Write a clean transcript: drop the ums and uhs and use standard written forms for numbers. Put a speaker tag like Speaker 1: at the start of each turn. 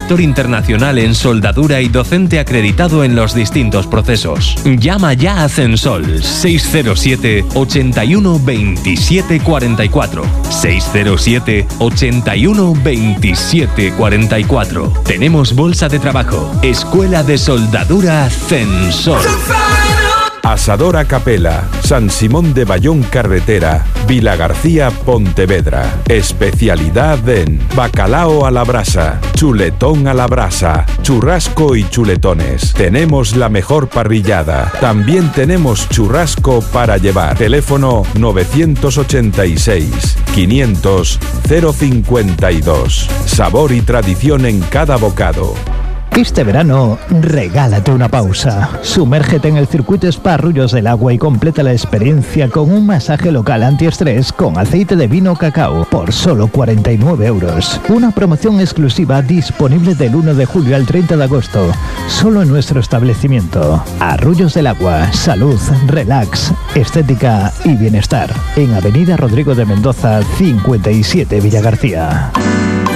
Speaker 1: inspector internacional en soldadura y docente acreditado en los distintos procesos. Llama ya a Censol 607 81 27 44. 607 81 27 44. Tenemos bolsa de trabajo. Escuela de Soldadura Censol.
Speaker 2: Asadora Capela, San Simón de Bayón Carretera, Vilagarcía, Pontevedra. Especialidad en bacalao a la brasa, chuletón a la brasa, churrasco y chuletones. Tenemos la mejor parrillada. También tenemos churrasco para llevar. Teléfono 986 500 052. Sabor y tradición en cada bocado.
Speaker 3: Este verano, regálate una pausa. Sumérgete en el circuito Spa Arroyos del Agua y completa la experiencia con un masaje local antiestrés con aceite de vino cacao por solo 49 euros. Una promoción exclusiva disponible del 1 de julio al 30 de agosto. Solo en nuestro establecimiento. Arroyos del Agua. Salud, relax, estética y bienestar. En Avenida Rodrigo de Mendoza, 57 Villagarcía.